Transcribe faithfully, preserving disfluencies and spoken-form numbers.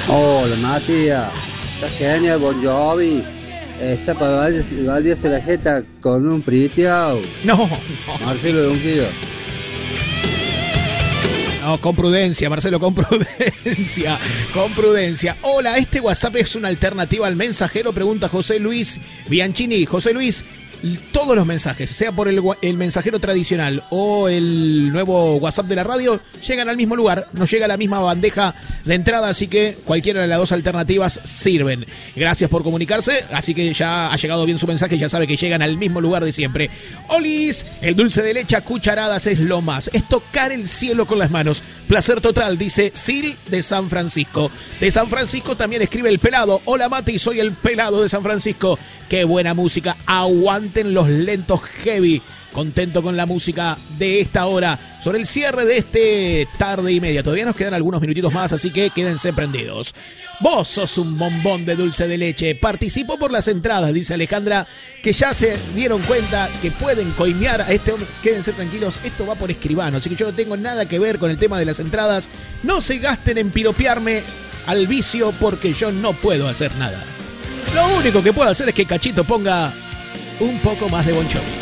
Hola Matías, está genial Bon Jovi. Está para valdirse la jeta con un priteado. No, no. Marcelo de Unquillo. No, con prudencia, Marcelo, con prudencia, con prudencia. Hola, ¿este WhatsApp es una alternativa al mensajero? Pregunta José Luis Bianchini. José Luis, todos los mensajes, sea por el, el mensajero tradicional o el nuevo WhatsApp de la radio, llegan al mismo lugar, nos llega a la misma bandeja de entrada, así que cualquiera de las dos alternativas sirven. Gracias por comunicarse, así que ya ha llegado bien su mensaje, ya sabe que llegan al mismo lugar de siempre. Olis, el dulce de leche a cucharadas es lo más, es tocar el cielo con las manos. Placer total, dice Sil de San Francisco. De San Francisco también escribe el pelado. Hola Mati, soy el pelado de San Francisco. Qué buena música, aguanten los lentos heavy. Contento con la música de esta hora. Sobre el cierre de este tarde y media. Todavía nos quedan algunos minutitos más, así que quédense prendidos. Vos sos un bombón de dulce de leche. Participo por las entradas, dice Alejandra, que ya se dieron cuenta que pueden coimear a este hombre. Quédense tranquilos, esto va por escribano, así que yo no tengo nada que ver con el tema de las entradas. No se gasten en piropearme al vicio porque yo no puedo hacer nada. Lo único que puedo hacer es que Cachito ponga un poco más de Bon Jovi.